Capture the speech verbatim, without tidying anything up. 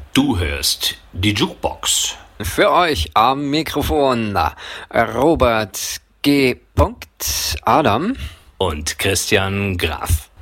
Du hörst die Jukebox. Für euch am Mikrofon Robert G. Adam und Christian Graf.